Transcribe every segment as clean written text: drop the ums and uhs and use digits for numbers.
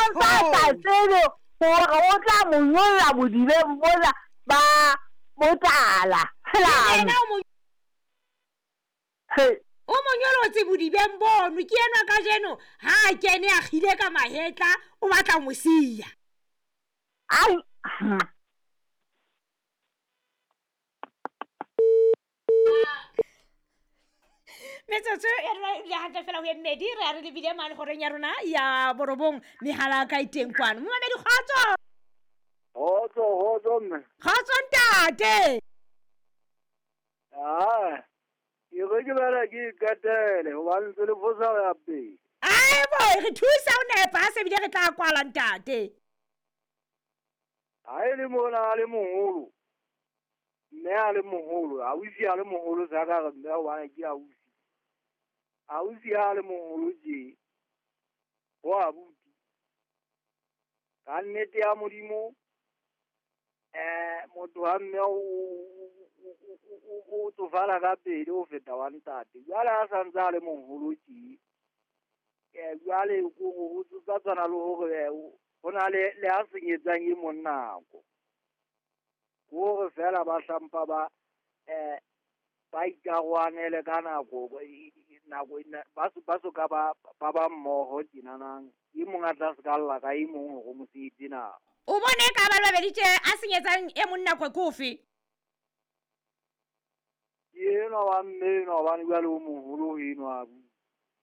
sa tsebe gore o tla mo nyolla bodibeng bona ba botala Yena o monyolotse bodibeng bono ke enwa ka jeno ha kene a khile ka mahetla o batla mo siya. Ai Metsotso le hantle fela ho ye mmedi re a re lebile mane goreng ya rona ya borobong mehala ka iteng kwano mo mamedi kgotso Hotso mme. kgotso ntate Ke ke bela ke ikatele hobane ntse le fosa ya pele. ai boy re thusa o nepa ha se bile re tla kwala ntate. Ha ele mona a le moholo. Mme a le moholo, ausi a le moholo sa ka re mme wa ke ausi. Ausi a le moholo je. Wa abuti. Ka nnete ya modimo motho wa mme o tsofala ka pele o feta wa ntate. Jwale a sa ntse a le moholo je. Jwale o tsatsana le hore hona le a senyetsang e monako. Gore fela ba hlampa ba ikarwanele ka nako ba soka ba mmoho dinanang e mong a tla se ka lla ka e mong go mositse na O bone ka ba babeditse a senyetsang e monna kwa kofi yena wa mmeno wa bana jwale o moholo heno a bu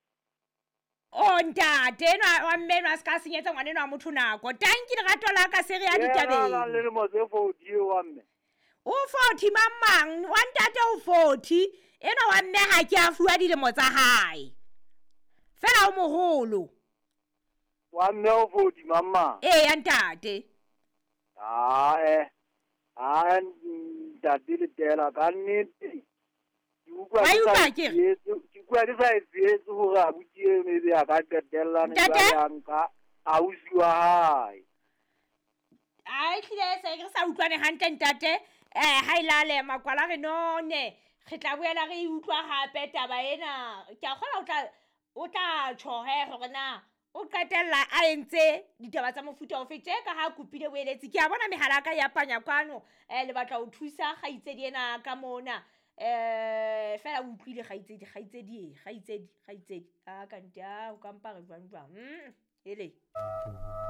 o ntate enwa wa mmeno a ska senyetsa ngwaneno wa motho nako tanki lerato la ka se re ya ditabeng yena le mo se fodi wa mme o 40 mamang wa ntate o 40 enwa wa mme ha ke a fuwa dilemo tsa hae fela o moholo wa mme o fodi mama ya ntate ntate le tela ka nnete wa utlwa ke re ke kwa di sa etse hore a butie maybe a ka qetella ne ya nka ausi wa hae ai tlile se re sa utlwane hantle ntate ha ilale makwala re none re tla boela re utlwa hape taba ena ke a kgola o tla tshohe hore na o qetella a entse ditaba tsa mofuta o fete ka ha kupile boeletsi ke a bona mehala ka ya panya kwano le batla o thusa ga itse di ena ka mona fela o utlwile ga itsedi ka ntia o ka mpa re jwang ele